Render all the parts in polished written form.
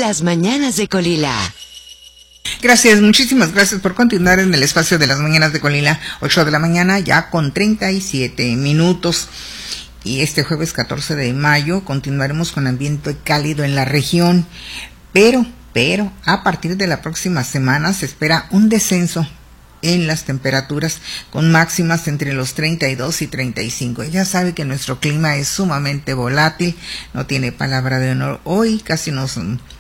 Las mañanas de Colila. Gracias, muchísimas gracias por continuar en el espacio de las mañanas de Colila, 8 de la mañana, ya con 37 minutos. Y este jueves 14 de mayo continuaremos con ambiente cálido en la región, pero a partir de la próxima semana se espera un descenso en las temperaturas con máximas entre los 32 y 35. Ya sabe que nuestro clima es sumamente volátil, no tiene palabra de honor. Hoy casi nos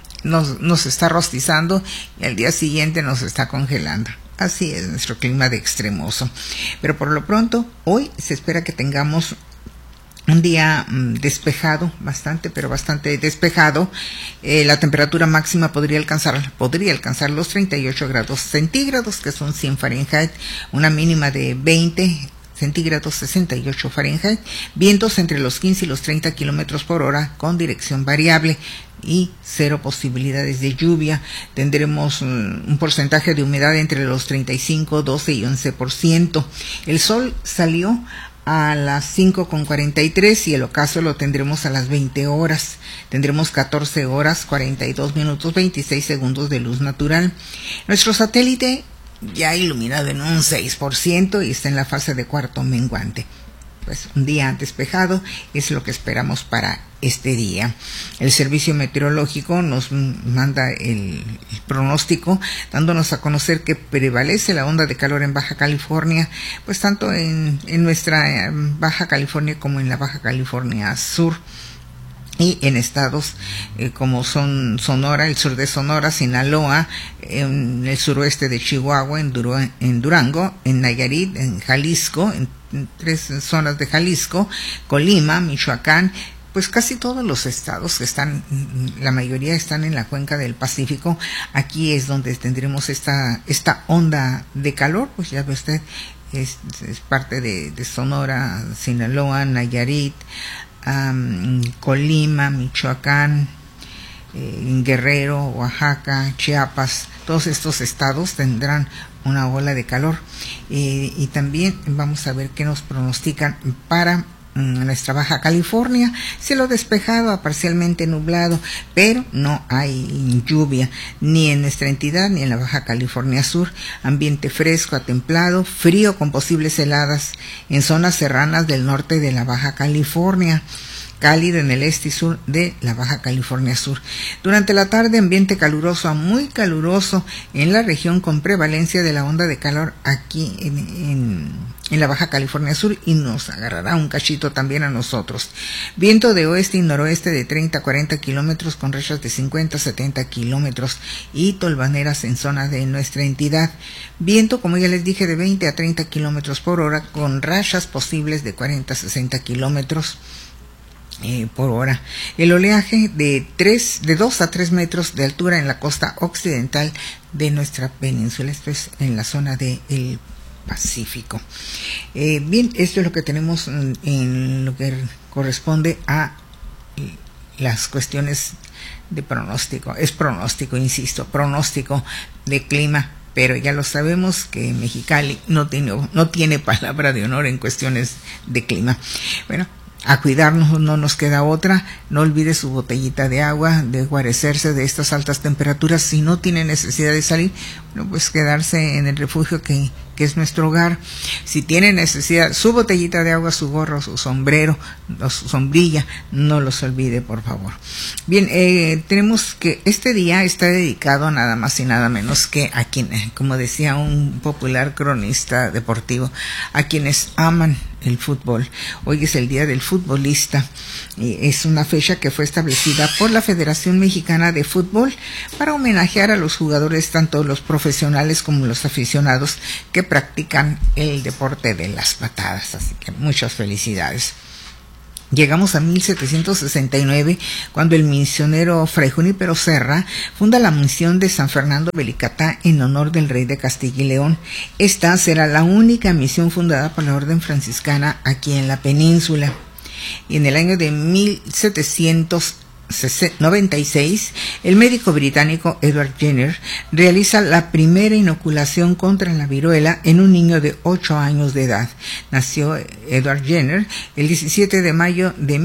está rostizando y al día siguiente nos está congelando. Así es nuestro clima de extremoso. Pero por lo pronto, hoy se espera que tengamos un día despejado, bastante despejado. La temperatura máxima podría alcanzar los 38 grados centígrados, que son 100 Fahrenheit, una mínima de 20 centígrados, 68 Fahrenheit, vientos entre los 15 y los 30 kilómetros por hora con dirección variable y cero posibilidades de lluvia. Tendremos un porcentaje de humedad entre los 35, 12 y 11%. El sol salió a las 5:43 y el ocaso lo tendremos a las 20 horas. Tendremos 14 horas, 42 minutos, 26 segundos de luz natural. Nuestro satélite ya iluminado en un 6% y está en la fase de cuarto menguante. Pues un día despejado es lo que esperamos para este día. El servicio meteorológico nos manda el pronóstico, dándonos a conocer que prevalece la onda de calor en Baja California, pues tanto en nuestra Baja California como en la Baja California Sur, y en estados como son Sonora, el sur de Sonora, Sinaloa, en el suroeste de Chihuahua, en Durango, en Nayarit, en Jalisco, en 3 zonas de Jalisco, Colima, Michoacán. Pues casi todos los estados que están, la mayoría están en la cuenca del Pacífico. Aquí es donde tendremos esta onda de calor. Pues ya ve usted, es parte de Sonora, Sinaloa, Nayarit, Colima, Michoacán, Guerrero, Oaxaca, Chiapas. Todos estos estados tendrán una ola de calor, y también vamos a ver qué nos pronostican para nuestra Baja California. Cielo despejado a parcialmente nublado, pero no hay lluvia ni en nuestra entidad ni en la Baja California Sur. Ambiente fresco a templado, frío con posibles heladas en zonas serranas del norte de la Baja California. Cálido en el este y sur de la Baja California Sur. Durante la tarde, ambiente caluroso a muy caluroso en la región, con prevalencia de la onda de calor aquí en la Baja California Sur, y nos agarrará un cachito también a nosotros. Viento de oeste y noroeste de 30 a 40 kilómetros con rachas de 50 a 70 kilómetros y tolvaneras en zona de nuestra entidad. Viento, como ya les dije, de 20 a 30 kilómetros por hora con rachas posibles de 40 a 60 kilómetros por hora. El oleaje de 2 a 3 metros de altura en la costa occidental de nuestra península. Esto es en la zona del Pacífico. Bien, esto es lo que tenemos en lo que corresponde a las cuestiones de pronóstico. Es pronóstico, insisto, pronóstico de clima, pero ya lo sabemos que Mexicali no tiene palabra de honor en cuestiones de clima. Bueno, a cuidarnos, no nos queda otra. No olvide su botellita de agua, de guarecerse de estas altas temperaturas. Si no tiene necesidad de salir, bueno, pues quedarse en el refugio que es nuestro hogar. Si tiene necesidad, su botellita de agua, su gorro, su sombrero, su sombrilla, no los olvide, por favor. Bien, tenemos que este día está dedicado nada más y nada menos que a quienes, como decía un popular cronista deportivo, a quienes aman el fútbol. Hoy es el Día del Futbolista. Es una fecha que fue establecida por la Federación Mexicana de Fútbol para homenajear a los jugadores, tanto los profesionales como los aficionados, que practican el deporte de las patadas. Así que muchas felicidades. Llegamos a 1769, cuando el misionero Fray Junípero Serra funda la misión de San Fernando Belicatá en honor del rey de Castilla y León. Esta será la única misión fundada por la orden franciscana aquí en la península. Y en el año de 1700 96, el médico británico Edward Jenner realiza la primera inoculación contra la viruela en un niño de 8 años de edad. Nació Edward Jenner el 17 de mayo de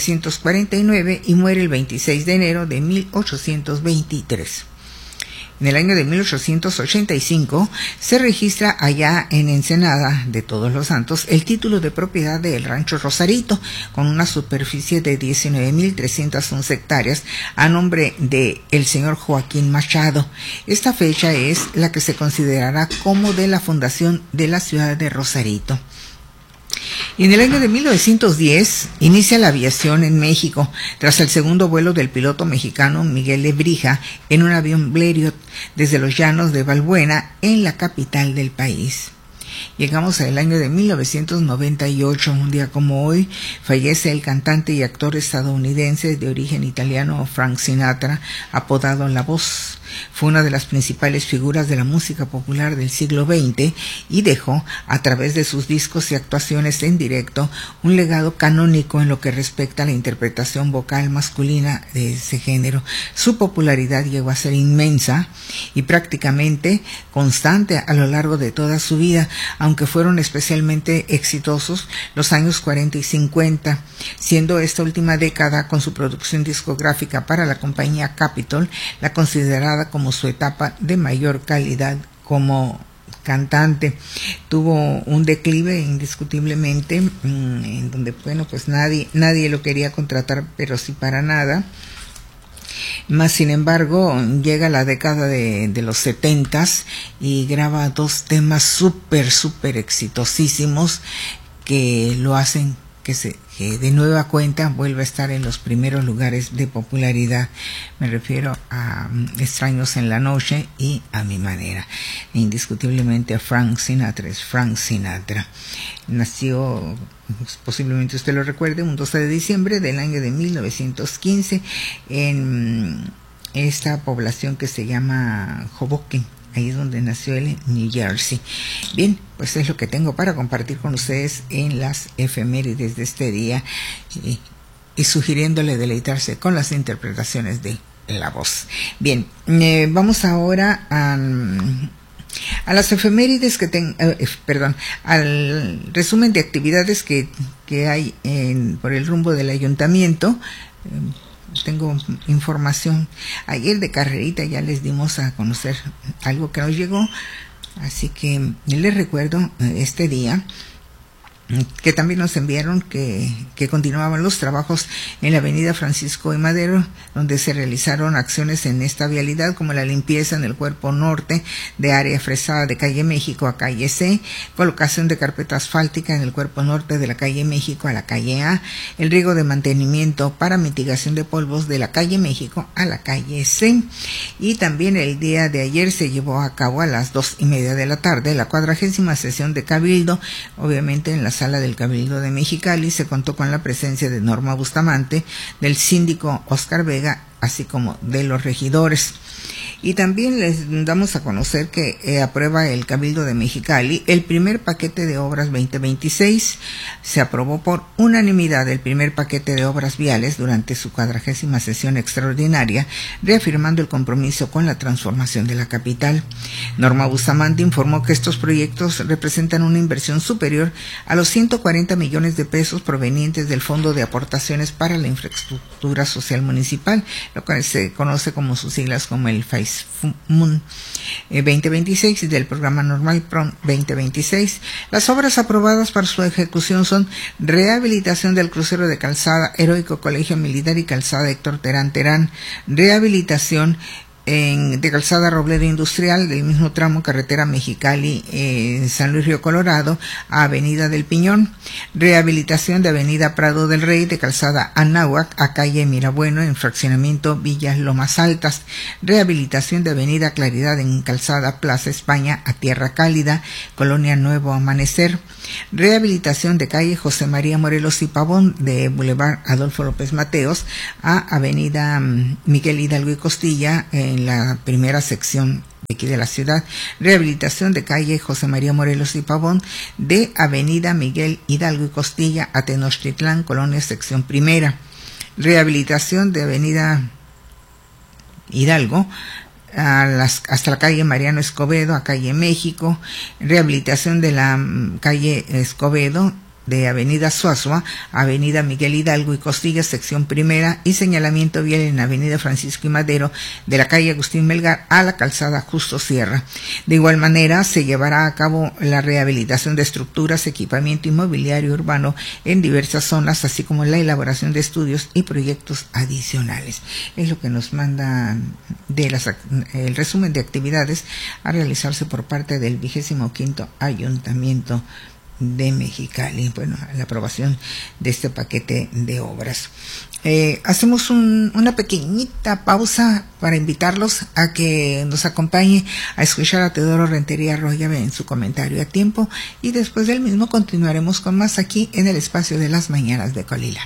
1749 y muere el 26 de enero de 1823. En el año de 1885 se registra allá en Ensenada de Todos los Santos el título de propiedad del rancho Rosarito, con una superficie de 19.311 hectáreas a nombre de el señor Joaquín Machado. Esta fecha es la que se considerará como de la fundación de la ciudad de Rosarito. Y en el año de 1910 inicia la aviación en México, tras el segundo vuelo del piloto mexicano Miguel Lebrija en un avión Blériot desde los llanos de Valbuena en la capital del país. Llegamos al año de 1998, un día como hoy, fallece el cantante y actor estadounidense de origen italiano Frank Sinatra, apodado La Voz. Fue una de las principales figuras de la música popular del siglo XX y dejó, a través de sus discos y actuaciones en directo, un legado canónico en lo que respecta a la interpretación vocal masculina de ese género. Su popularidad llegó a ser inmensa y prácticamente constante a lo largo de toda su vida, aunque fueron especialmente exitosos los años 40 y 50, siendo esta última década, con su producción discográfica para la compañía Capitol, la considerada como su etapa de mayor calidad como cantante. Tuvo un declive indiscutiblemente, en donde, bueno, pues nadie lo quería contratar, pero sí para nada. Más sin embargo, llega la década de los 70s y graba 2 temas súper exitosísimos que lo hacen que de nueva cuenta vuelve a estar en los primeros lugares de popularidad. Me refiero a Extraños en la Noche y A Mi Manera. Indiscutiblemente a Frank Sinatra, es Frank Sinatra. Nació, posiblemente usted lo recuerde, un 12 de diciembre del año de 1915 en esta población que se llama Hoboken. Ahí es donde nació él, en New Jersey. Bien, pues es lo que tengo para compartir con ustedes en las efemérides de este día y sugiriéndole deleitarse con las interpretaciones de La Voz. Bien, vamos ahora a las efemérides al resumen de actividades que hay por el rumbo del ayuntamiento. Tengo información. Ayer de carrerita ya les dimos a conocer algo que nos llegó, así que les recuerdo este día que también nos enviaron que continuaban los trabajos en la avenida Francisco y Madero, donde se realizaron acciones en esta vialidad, como la limpieza en el cuerpo norte de área fresada de calle México a calle C, colocación de carpeta asfáltica en el cuerpo norte de la calle México a la calle A, el riego de mantenimiento para mitigación de polvos de la calle México a la calle C. Y también el día de ayer se llevó a cabo a las 2:30 de la tarde la 40ª sesión de Cabildo, obviamente en la sala del Cabildo de Mexicali. Se contó con la presencia de Norma Bustamante, del síndico Oscar Vega, así como de los regidores. Y también les damos a conocer que aprueba el Cabildo de Mexicali el primer paquete de obras 2026. Se aprobó por unanimidad el primer paquete de obras viales durante su 40ª sesión extraordinaria, reafirmando el compromiso con la transformación de la capital. Norma Bustamante informó que estos proyectos representan una inversión superior a los 140 millones de pesos provenientes del Fondo de Aportaciones para la Infraestructura Social Municipal, lo que se conoce como sus siglas como el FAISMUN 2026 y del programa Normal PROM 2026. Las obras aprobadas para su ejecución son rehabilitación del crucero de calzada Heroico Colegio Militar y calzada Héctor Terán Terán, rehabilitación de calzada Robledo Industrial del mismo tramo carretera Mexicali San Luis Río Colorado a Avenida del Piñón, rehabilitación de Avenida Prado del Rey de calzada Anáhuac a calle Mirabueno en fraccionamiento Villas Lomas Altas, rehabilitación de Avenida Claridad en calzada Plaza España a Tierra Cálida, Colonia Nuevo Amanecer, rehabilitación de calle José María Morelos y Pavón de Boulevard Adolfo López Mateos a Avenida Miguel Hidalgo y Costilla en la primera sección de aquí de la ciudad, rehabilitación de calle José María Morelos y Pavón de Avenida Miguel Hidalgo y Costilla a Tenochtitlán, Colonia sección primera, rehabilitación de Avenida Hidalgo hasta la calle Mariano Escobedo, a calle México, rehabilitación de la calle Escobedo, de Avenida Suazua, Avenida Miguel Hidalgo y Costillas, sección primera, y señalamiento vial en Avenida Francisco y Madero, de la calle Agustín Melgar a la calzada Justo Sierra. De igual manera, se llevará a cabo la rehabilitación de estructuras, equipamiento inmobiliario urbano en diversas zonas, así como la elaboración de estudios y proyectos adicionales. Es lo que nos manda el resumen de actividades a realizarse por parte del 25º Ayuntamiento de Mexicali. Bueno, la aprobación de este paquete de obras. Hacemos una pequeñita pausa para invitarlos a que nos acompañe a escuchar a Teodoro Rentería Arroyave en su comentario a tiempo, y después del mismo continuaremos con más aquí en el espacio de las mañanas de Colila.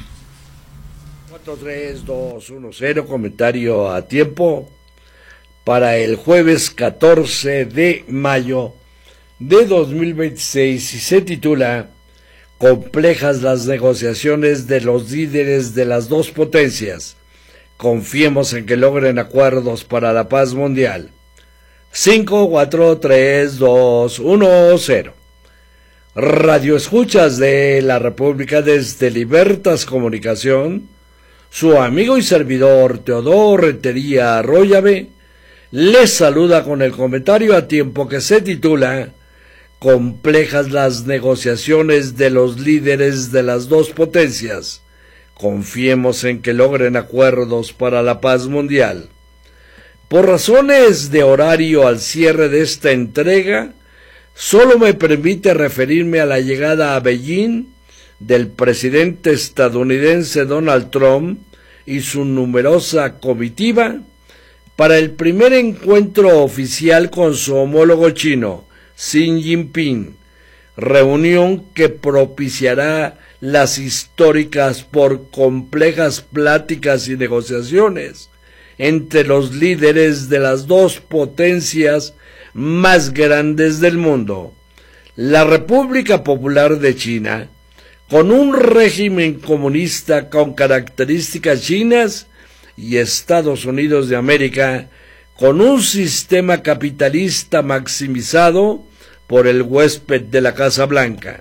43210, comentario a tiempo para el jueves 14 de mayo de 2026, y se titula Complejas las negociaciones de los líderes de las dos potencias. Confiemos en que logren acuerdos para la paz mundial. 5, 4, 3, 2, 1, 0. Radio escuchas de la República desde Libertas Comunicación, su amigo y servidor Teodoro Rentería Arroyave les saluda con el comentario a tiempo que se titula Complejas las negociaciones de los líderes de las dos potencias. Confiemos en que logren acuerdos para la paz mundial. Por razones de horario al cierre de esta entrega, solo me permite referirme a la llegada a Beijing del presidente estadounidense Donald Trump y su numerosa comitiva para el primer encuentro oficial con su homólogo chino, Xi Jinping, reunión que propiciará las históricas por complejas pláticas y negociaciones entre los líderes de las dos potencias más grandes del mundo, la República Popular de China, con un régimen comunista con características chinas, y Estados Unidos de América, con un sistema capitalista maximizado por el huésped de la Casa Blanca.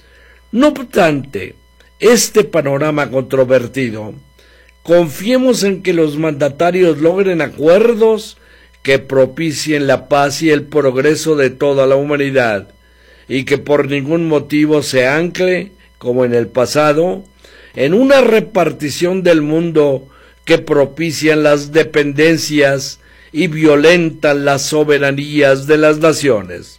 No obstante este panorama controvertido, confiemos en que los mandatarios logren acuerdos que propicien la paz y el progreso de toda la humanidad, y que por ningún motivo se ancle, como en el pasado, en una repartición del mundo que propician las dependencias y violentan las soberanías de las naciones.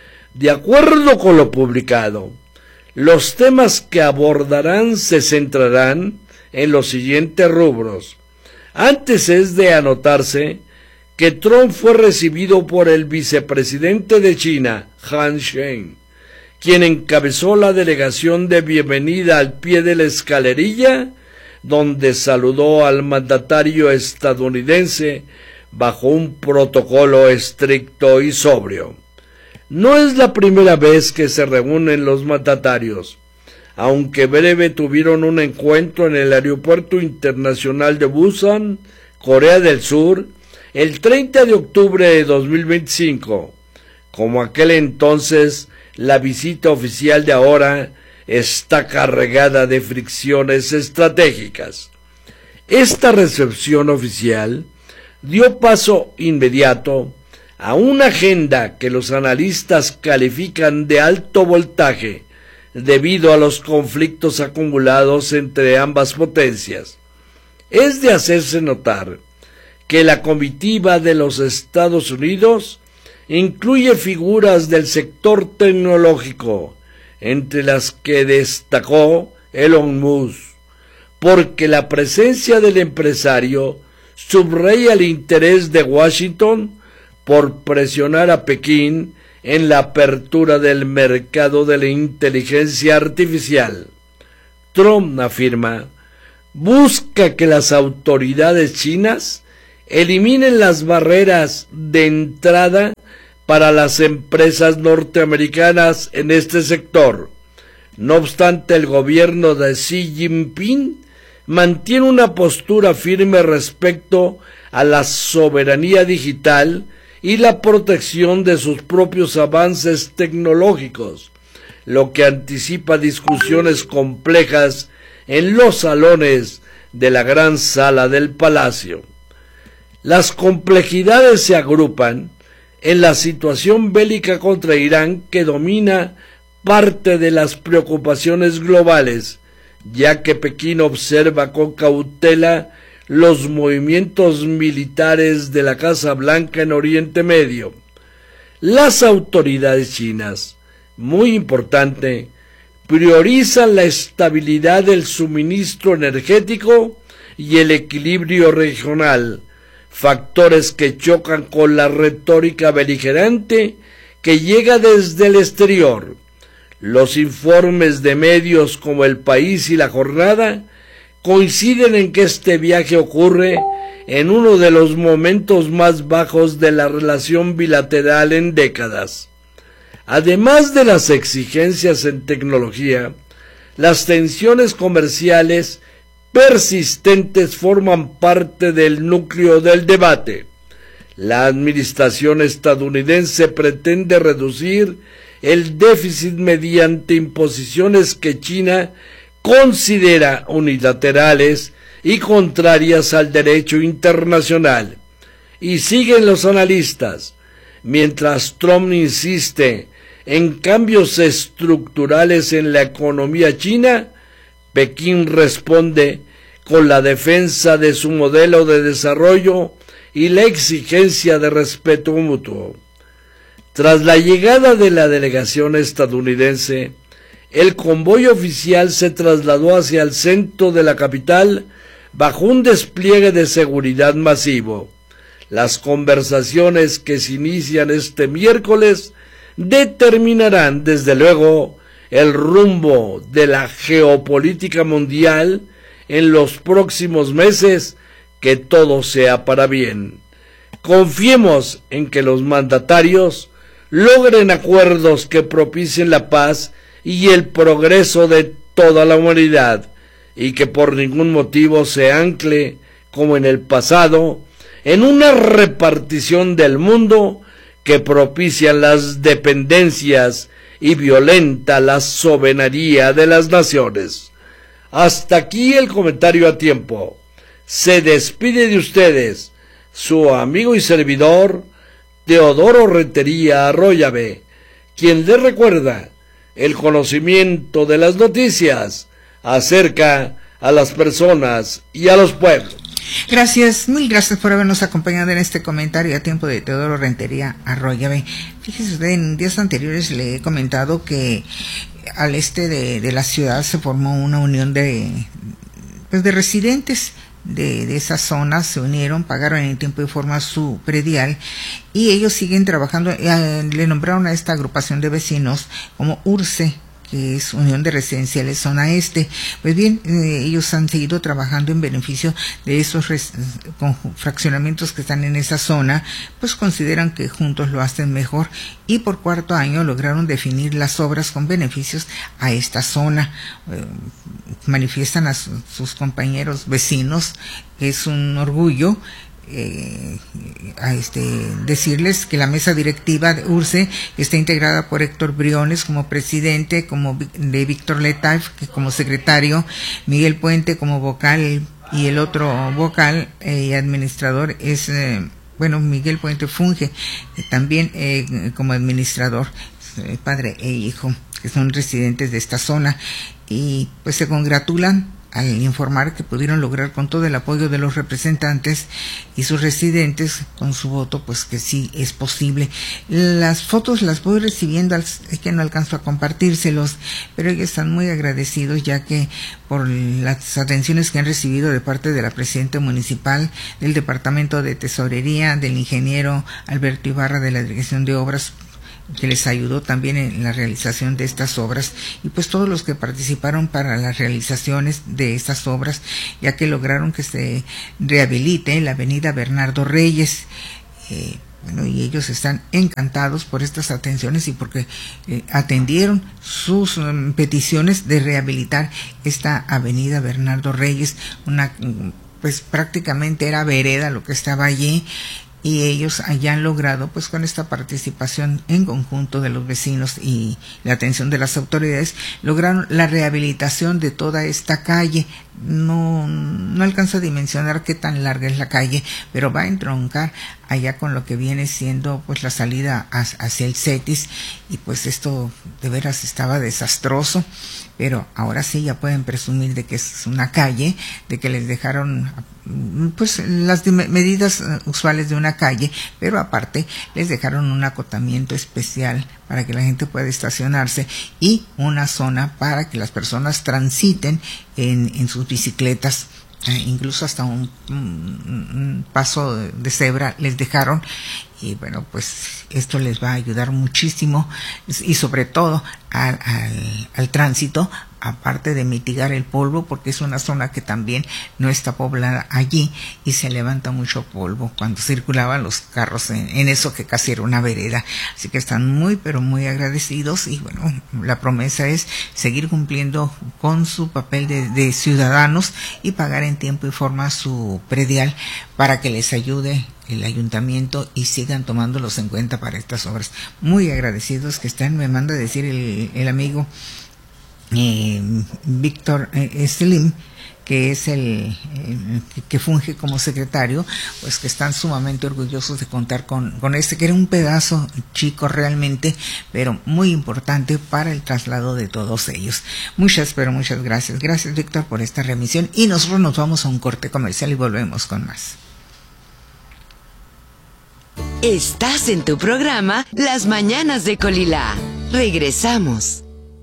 De acuerdo con lo publicado, los temas que abordarán se centrarán en los siguientes rubros. Antes es de anotarse que Trump fue recibido por el vicepresidente de China, Han Zheng, quien encabezó la delegación de bienvenida al pie de la escalerilla, donde saludó al mandatario estadounidense bajo un protocolo estricto y sobrio. No es la primera vez que se reúnen los mandatarios, aunque breve tuvieron un encuentro en el Aeropuerto Internacional de Busan, Corea del Sur, el 30 de octubre de 2025. Como aquel entonces, la visita oficial de ahora está cargada de fricciones estratégicas. Esta recepción oficial dio paso inmediato a una agenda que los analistas califican de alto voltaje debido a los conflictos acumulados entre ambas potencias. Es de hacerse notar que la comitiva de los Estados Unidos incluye figuras del sector tecnológico, entre las que destacó Elon Musk, porque la presencia del empresario subraya el interés de Washington por presionar a Pekín en la apertura del mercado de la inteligencia artificial. Trump afirma, busca que las autoridades chinas eliminen las barreras de entrada para las empresas norteamericanas en este sector. No obstante, el gobierno de Xi Jinping mantiene una postura firme respecto a la soberanía digital y la protección de sus propios avances tecnológicos, lo que anticipa discusiones complejas en los salones de la gran sala del palacio. Las complejidades se agrupan en la situación bélica contra Irán, que domina parte de las preocupaciones globales, ya que Pekín observa con cautela los movimientos militares de la Casa Blanca en Oriente Medio. Las autoridades chinas, muy importante, priorizan la estabilidad del suministro energético y el equilibrio regional, factores que chocan con la retórica beligerante que llega desde el exterior. Los informes de medios como El País y La Jornada coinciden en que este viaje ocurre en uno de los momentos más bajos de la relación bilateral en décadas. Además de las exigencias en tecnología, las tensiones comerciales persistentes forman parte del núcleo del debate. La administración estadounidense pretende reducir el déficit mediante imposiciones que China considera unilaterales y contrarias al derecho internacional. Y siguen los analistas, mientras Trump insiste en cambios estructurales en la economía china, Pekín responde con la defensa de su modelo de desarrollo y la exigencia de respeto mutuo. Tras la llegada de la delegación estadounidense, el convoy oficial se trasladó hacia el centro de la capital bajo un despliegue de seguridad masivo. Las conversaciones que se inician este miércoles determinarán, desde luego, el rumbo de la geopolítica mundial en los próximos meses. Que todo sea para bien. Confiemos en que los mandatarios logren acuerdos que propicien la paz y el progreso de toda la humanidad, y que por ningún motivo se ancle, como en el pasado, en una repartición del mundo que propician las dependencias y violenta la soberanía de las naciones. Hasta aquí el comentario a tiempo. Se despide de ustedes su amigo y servidor Teodoro Rentería Arroyave, quien les recuerda: el conocimiento de las noticias acerca a las personas y a los pueblos. Gracias, mil gracias por habernos acompañado en este comentario a tiempo de Teodoro Rentería Arroyave. Fíjese usted, en días anteriores le he comentado que al este de la ciudad se formó una unión de residentes de esas zonas, se unieron, pagaron en tiempo y forma su predial, y ellos siguen trabajando. Le nombraron a esta agrupación de vecinos como URCE, que es Unión de Residenciales Zona Este. Pues bien, ellos han seguido trabajando en beneficio de esos fraccionamientos que están en esa zona, pues consideran que juntos lo hacen mejor, y por cuarto año lograron definir las obras con beneficios a esta zona. Manifiestan a sus compañeros vecinos que es un orgullo decirles que la mesa directiva de URCE está integrada por Héctor Briones como presidente, como de Víctor Letaf como secretario, Miguel Puente como vocal, y el otro vocal y administrador es Miguel Puente funge también como administrador, padre e hijo, que son residentes de esta zona, y pues se congratulan al informar que pudieron lograr, con todo el apoyo de los representantes y sus residentes, con su voto, pues que sí es posible. Las fotos las voy recibiendo, es que no alcanzo a compartírselos, pero ellos están muy agradecidos, ya que por las atenciones que han recibido de parte de la presidenta municipal, del departamento de tesorería, del ingeniero Alberto Ibarra de la Dirección de Obras, que les ayudó también en la realización de estas obras, y pues todos los que participaron para las realizaciones de estas obras, ya que lograron que se rehabilite la avenida Bernardo Reyes. Bueno, y ellos están encantados por estas atenciones y porque atendieron sus peticiones de rehabilitar esta avenida Bernardo Reyes, pues prácticamente era vereda lo que estaba allí, y ellos hayan logrado, pues con esta participación en conjunto de los vecinos y la atención de las autoridades, lograron la rehabilitación de toda esta calle. No alcanzo a dimensionar qué tan larga es la calle, pero va a entroncar allá con lo que viene siendo pues la salida hacia el CETIS, y pues esto de veras estaba desastroso, pero ahora sí ya pueden presumir de que es una calle, de que les dejaron pues las medidas usuales de una calle, pero aparte les dejaron un acotamiento especial para que la gente pueda estacionarse y una zona para que las personas transiten en sus bicicletas. Incluso hasta un paso de cebra les dejaron, y bueno, pues esto les va a ayudar muchísimo, y sobre todo al tránsito, aparte de mitigar el polvo, porque es una zona que también no está poblada allí y se levanta mucho polvo cuando circulaban los carros en eso que casi era una vereda. Así que están muy pero muy agradecidos, y bueno, la promesa es seguir cumpliendo con su papel de ciudadanos y pagar en tiempo y forma su predial para que les ayude el ayuntamiento y sigan tomándolos en cuenta para estas obras. Muy agradecidos que están. Me manda a decir el amigo Víctor Slim, que es el que funge como secretario, pues que están sumamente orgullosos de contar con que era un pedazo chico realmente, pero muy importante para el traslado de todos ellos. Muchas gracias. Gracias, Víctor, por esta remisión, y nosotros nos vamos a un corte comercial y volvemos con más. Estás en tu programa Las Mañanas de Colila. Regresamos.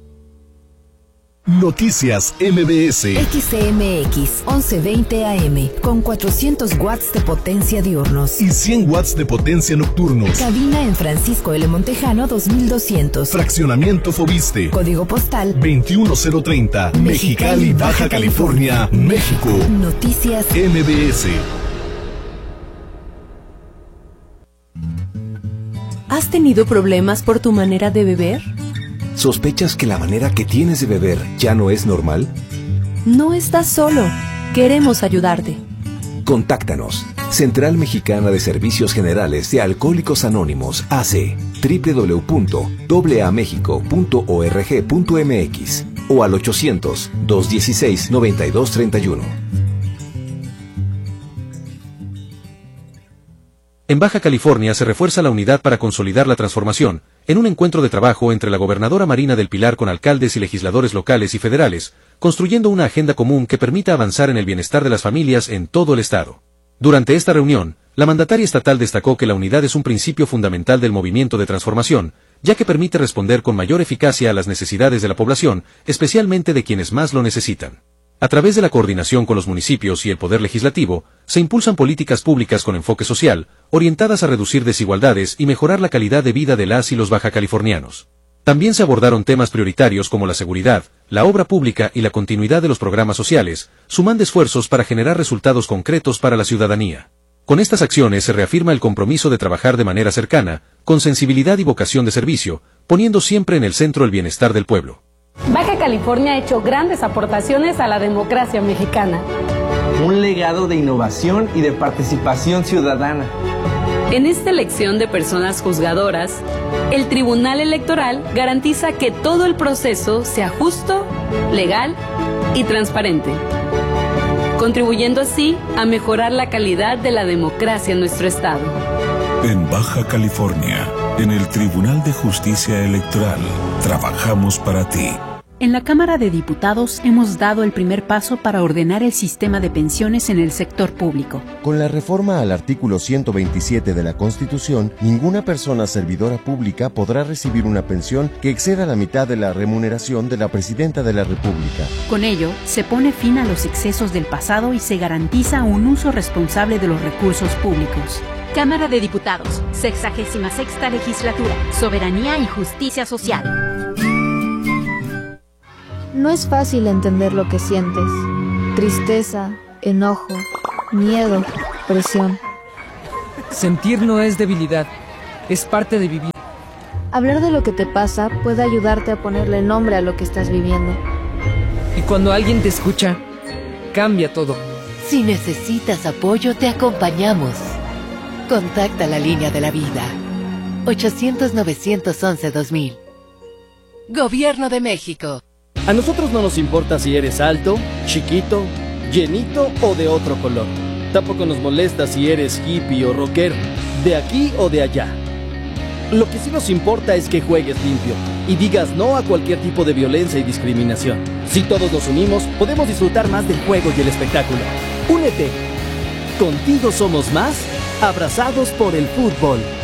Noticias MBS. XCMX 1120 AM con 400 watts de potencia diurnos y 100 watts de potencia nocturnos. Cabina en Francisco L. Montejano 2200. Fraccionamiento Fobiste. Código postal 21030. Mexicali, Baja California, México. Noticias MBS. ¿Has tenido problemas por tu manera de beber? ¿Sospechas que la manera que tienes de beber ya no es normal? No estás solo. Queremos ayudarte. Contáctanos. Central Mexicana de Servicios Generales de Alcohólicos Anónimos, AC, www.aamexico.org.mx o al 800-216-9231. En Baja California se refuerza la unidad para consolidar la transformación, en un encuentro de trabajo entre la gobernadora Marina del Pilar con alcaldes y legisladores locales y federales, construyendo una agenda común que permita avanzar en el bienestar de las familias en todo el estado. Durante esta reunión, la mandataria estatal destacó que la unidad es un principio fundamental del movimiento de transformación, ya que permite responder con mayor eficacia a las necesidades de la población, especialmente de quienes más lo necesitan. A través de la coordinación con los municipios y el Poder Legislativo, se impulsan políticas públicas con enfoque social, orientadas a reducir desigualdades y mejorar la calidad de vida de las y los bajacalifornianos. También se abordaron temas prioritarios como la seguridad, la obra pública y la continuidad de los programas sociales, sumando esfuerzos para generar resultados concretos para la ciudadanía. Con estas acciones se reafirma el compromiso de trabajar de manera cercana, con sensibilidad y vocación de servicio, poniendo siempre en el centro el bienestar del pueblo. Baja California ha hecho grandes aportaciones a la democracia mexicana. Un legado de innovación y de participación ciudadana. En esta elección de personas juzgadoras, el Tribunal Electoral garantiza que todo el proceso sea justo, legal y transparente, contribuyendo así a mejorar la calidad de la democracia en nuestro estado. En Baja California, en el Tribunal de Justicia Electoral, trabajamos para ti. En la Cámara de Diputados hemos dado el primer paso para ordenar el sistema de pensiones en el sector público. Con la reforma al artículo 127 de la Constitución, ninguna persona servidora pública podrá recibir una pensión que exceda la mitad de la remuneración de la Presidenta de la República. Con ello, se pone fin a los excesos del pasado y se garantiza un uso responsable de los recursos públicos. Cámara de Diputados, 66ª Legislatura, Soberanía y Justicia Social. No es fácil entender lo que sientes. Tristeza, enojo, miedo, presión. Sentir no es debilidad, es parte de vivir. Hablar de lo que te pasa puede ayudarte a ponerle nombre a lo que estás viviendo. Y cuando alguien te escucha, cambia todo. Si necesitas apoyo, te acompañamos. Contacta la línea de la vida. 800-911-2000. Gobierno de México. A nosotros no nos importa si eres alto, chiquito, llenito o de otro color. Tampoco nos molesta si eres hippie o rockero, de aquí o de allá. Lo que sí nos importa es que juegues limpio y digas no a cualquier tipo de violencia y discriminación. Si todos nos unimos, podemos disfrutar más del juego y el espectáculo. ¡Únete! Contigo somos más, abrazados por el fútbol.